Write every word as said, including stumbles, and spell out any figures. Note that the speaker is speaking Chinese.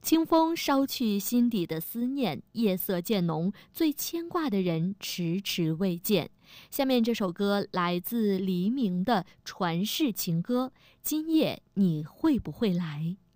清风捎去心底的思念，夜色渐浓，最牵挂的人迟迟未见。下面这首歌来自黎明的传世情歌，今夜你会不会来？